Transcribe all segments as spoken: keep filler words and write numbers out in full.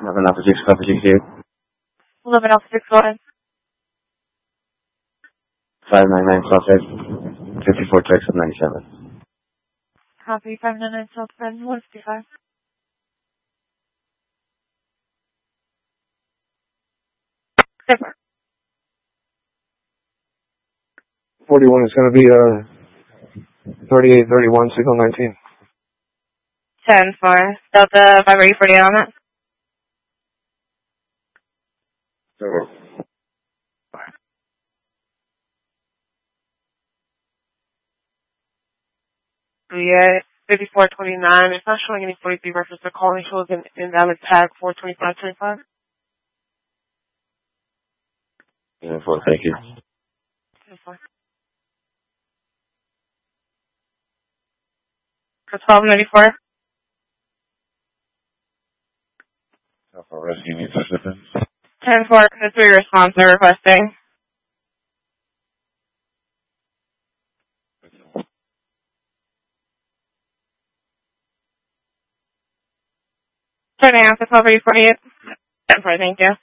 eleven Alpha six, Alpha six here. eleven Alpha six, go ahead. five nine nine Southwest, fifty-four Texas ninety-seven. Copy, five nine nine Southwest, one fifty-five. Super. forty-one is going to be uh, thirty-eight thirty-one, signal nineteen. ten four. Delta five eight forty-eight on it. Sure. Yeah, fifty-four twenty-nine. It's not showing any forty-three reference. The calling shows an invalid tag four twenty-five twenty-five. Yeah, four, thank you. ten four. For twelve ninety-four. Alpha Rescue needs assistance. ten four, that's what your response are requesting. Turning out to twelve eight forty-eight. ten four, thank you.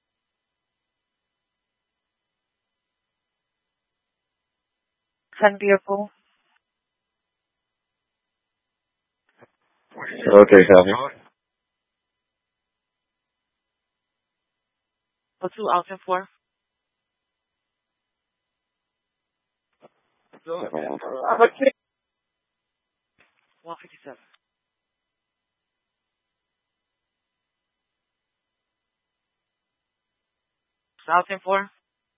ten vehicle. Okay, copy. Oh, two out ten four. one fifty-seven. South ten four.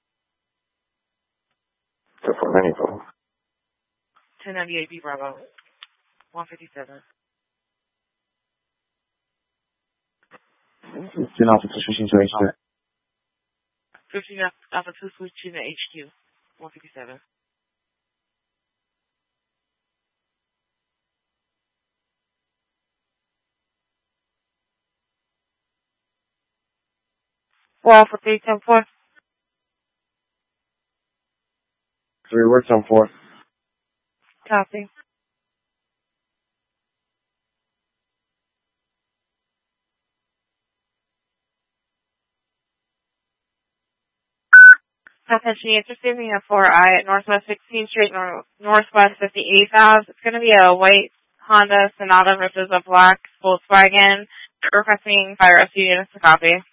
four ninety-four. ten ninety-eight B Bravo. one fifty-seven. fifteen Alpha two switching to H two. fifteen Alpha two switching to H Q. one fifty-seven. four Alpha three ten four. Three works on four. Copy. Attention, it's receiving a four I at Northwest sixteenth Street, nor- Northwest fifty-eighth Ave. It's going to be a white Honda Sonata versus a black Volkswagen. Requesting fire rescue units to copy.